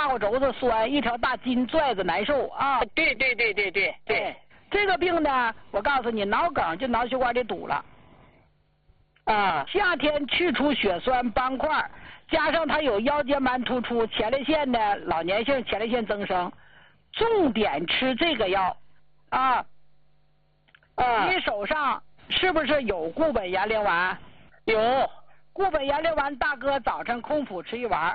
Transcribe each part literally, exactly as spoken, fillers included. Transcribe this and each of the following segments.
腰肘子酸，一条大筋拽着难受啊。 对对对对对对。 这个病呢，我告诉你，脑梗就脑血管里堵了。 啊。 夏天去除血栓斑块，加上它有腰间盘突出、前列腺的老年性前列腺增生，重点吃这个药啊。啊。你手上是不是有固本延龄丸？ 有。 固本延龄丸，大哥早晨空腹吃一丸。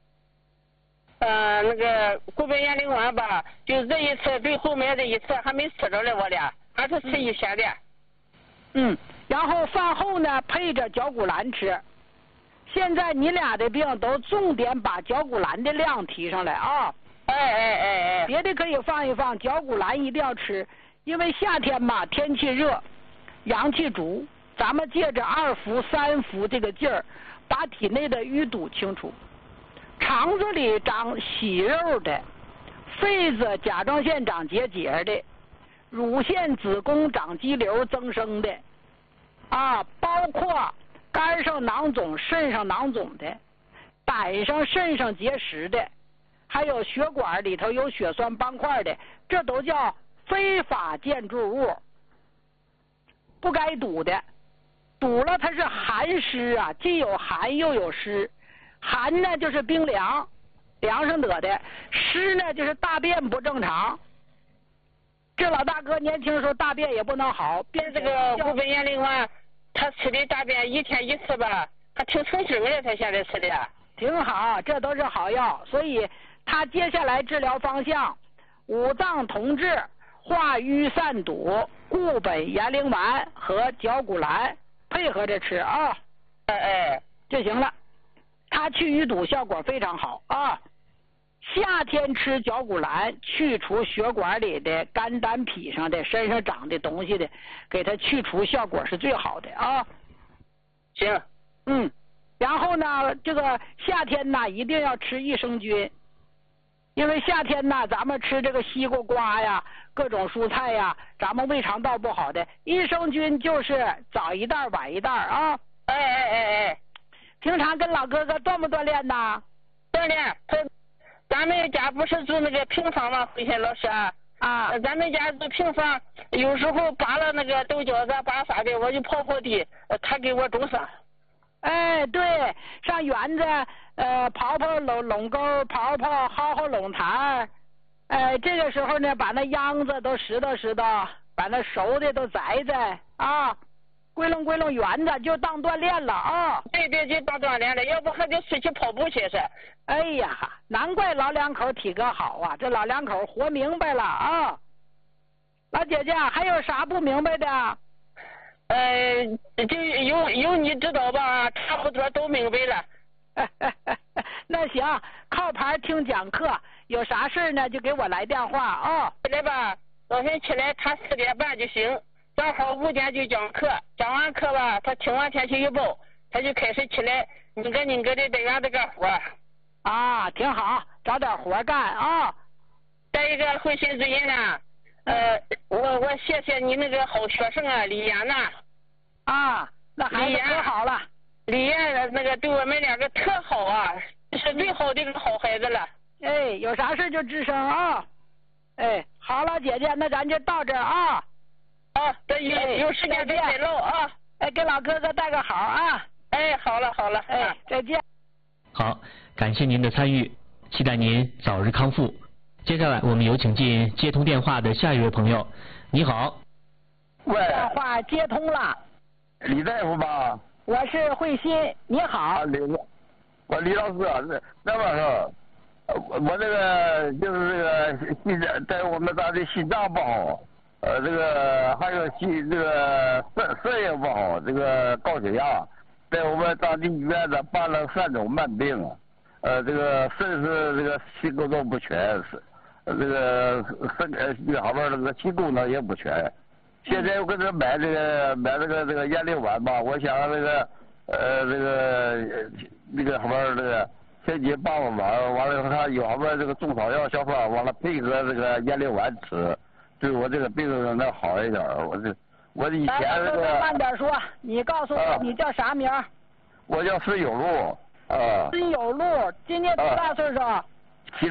呃，那个固本延龄丸吧，就这一次对后面这一次还没吃着嘞，我俩还是吃一些的。 嗯，然后饭后呢配着绞股蓝吃。现在你俩的病都重点把绞股蓝的量提上来啊。 哎哎哎哎。 别的可以放一放，绞股蓝一定要吃，因为夏天嘛天气热，阳气足。咱们借着二伏三伏这个劲儿，把体内的淤堵清除。肠子里长息肉的，肺子甲状腺长结节的，乳腺子宫长肌瘤增生的，啊，包括肝上囊肿、肾上囊肿的，胆上、肾上结石的，还有血管里头有血栓斑块的，这都叫非法建筑物，不该堵的。堵了它是寒湿啊，既有寒又有湿。寒呢就是冰凉，凉上得的；湿呢就是大便不正常。这老大哥年轻时候大便也不能好， 变这个固本延龄丸，他吃的大便一天一次吧，还挺成精的。他现在吃的挺好，这都是好药。所以他接下来治疗方向：五脏同治、化瘀散堵、固本延龄丸和绞股蓝。配合着吃啊， 哎哎就行了。它去淤堵效果非常好啊。夏天吃绞股蓝，去除血管里的肝胆脾上的身上长的东西的，给它去除效果是最好的啊。 行， 嗯，然后呢，这个夏天呢一定要吃益生菌，因为夏天呢咱们吃这个西瓜、瓜呀。各种蔬菜呀，咱们胃肠道不好的，益生菌就是早一袋晚一袋啊。 哎哎哎哎， 平常跟老哥哥锻不锻炼呐？ 锻炼。他咱们家不是住那个平房吗？慧贤老师啊。 啊。 咱们家住平房，有时候拔了那个豆角子，拔啥的，我就跑跑地，他给我种上。 哎，对，上园子呃刨刨垄垄沟，刨刨薅薅垄坛。哎，这个时候呢，把那秧子都拾掇拾掇，把那熟的都摘摘啊，归拢归拢园子，就当锻炼了啊。 对对，就当锻炼了，要不还得出去跑步去是。 哎呀，难怪老两口体格好啊，这老两口活明白了啊。老姐姐，还有啥不明白的？ 呃，就有有你知道吧，差不多都明白了。 那行，靠牌听讲课。有啥事呢？就给我来电话啊！ 起来吧，早晨起来他四点半就行，正好五点就讲课，讲完课吧，他听完天气预报，他就开始起来拧个拧个的在园子干活。 啊，挺好，找点活干啊！ 再一个，慧心之音呢，呃，我我谢谢你那个好学生啊，李岩呐。 啊，那孩子可好了。 李岩那个对我们两个特好啊，是最好的一个好孩子了。 哎，有啥事就吱声啊！哎，好了，姐姐，那咱就到这儿啊。 啊，这有、哎、有时间再再唠啊。 哎，给老哥哥带个好啊。 哎，好了好了， 哎，再见。 好，感谢您的参与，期待您早日康复。接下来我们有请进接通电话的下一位朋友。你好。 喂。电话接通了。 李大夫吧？ 我是慧心，你好。 啊，李，我李老师啊，那那么说。我我这个就是这个心脏，在我们家的心脏不好，呃，这个还有心这个肾肾也不好，这个高血压，在我们当地医院呢办了三种慢病，呃，这个肾是这个气功能不全，是这个肾呃这个后边那个气功能也不全。现在我给他买这个买这个这个延龄丸吧，我想这个呃这个那个后边这个。前几帮我忙，完了以后他有后边这个中草药小方，完了配合这个延龄丸吃，对我这个病能好一点。我这我以前这个慢点说，你告诉我、啊、你叫啥名？ 我叫孙有路啊。 孙有路，今年多大岁数？啊、